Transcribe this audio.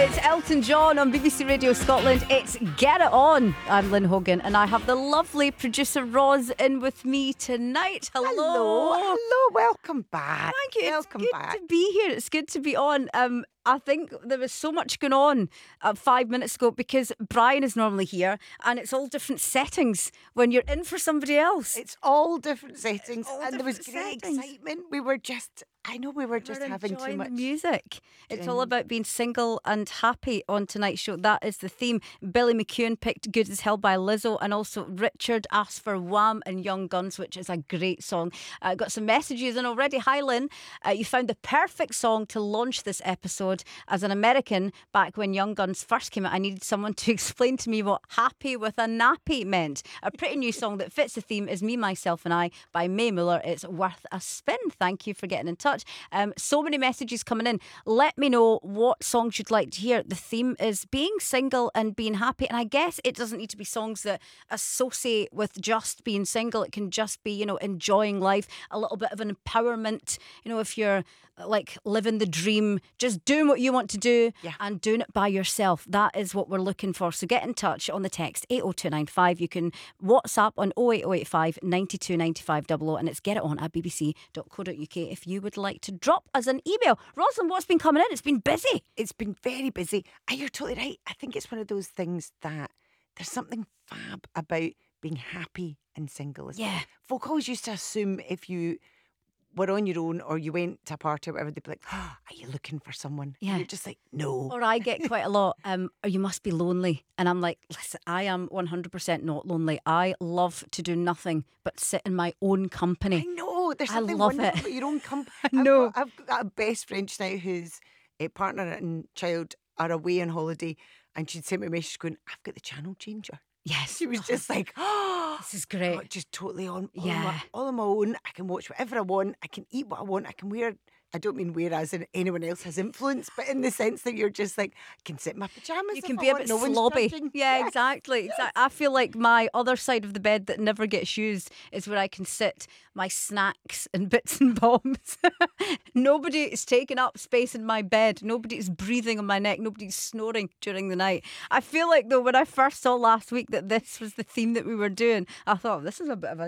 It's Elton John on BBC Radio Scotland. It's Get It On. I'm Lynn Hogan and I have the lovely producer Roz in with me tonight. Hello, welcome back. Thank you. Welcome It's back. good to be here. It's good to be on. I think there was so much going on 5 minutes ago because Brian is normally here and it's all different settings when you're in for somebody else. It's all different settings, all and there was different great settings. excitement. We were just having too enjoying much the music. It's all Genuine. about being single and happy on tonight's show. That is the theme. Billy McKeown picked Good as Hell by Lizzo, and also Richard asked for Wham and Young Guns, which is a great song. Got some messages in already. Hi Lynn, you found the perfect song to launch this episode. As an American, back when Young Guns first came out, I needed someone to explain to me what happy with a nappy meant. A pretty new song that fits the theme is Me, Myself and I by Mae Muller. It's worth a spin. Thank you for getting in touch. So many messages coming in. Let me know what songs you'd like to hear. The theme is being single and being happy, and I guess it doesn't need to be songs that associate with just being single. It can just be, enjoying life, a little bit of an empowerment. If you're like living the dream, just doing what you want to do and doing it by yourself. That is what we're looking for. So get in touch on the text 80295. You can WhatsApp on 08085 92 95 00, and it's getiton@bbc.co.uk if you would like to drop us an email. Rosalind, what's been coming in? It's been busy. It's been very busy. And you're totally right. I think it's one of those things that there's something fab about being happy and single. Yeah. Folk always used to assume if you were on your own or you went to a party or whatever, they'd be like, are you looking for someone? Yeah. And you're just like, no. Or I get quite a lot, or you must be lonely. And I'm like, listen, I am 100% not lonely. I love to do nothing but sit in my own company. I know. There's I something love wonderful it. about your own company. know. I've got a best friend just now whose partner and child are away on holiday, and she'd sent me a message going, I've got the channel changer. Yes. She was just like, oh, This is great. just totally on Yeah. all on my own. I can watch whatever I want. I can eat what I want. I can wear. I don't mean wear as in anyone else has influence, but in the sense that you're just like, I can sit in my pajamas. You if can I be a want. bit No one's slobby. judging. Yeah, exactly. I feel like my other side of the bed that never gets used is where I can sit my snacks and bits and bobs. Nobody is taking up space in my bed. Nobody is breathing on my neck. Nobody's snoring during the night. I feel like, though, when I first saw last week that this was the theme that we were doing, I thought, this is a bit of a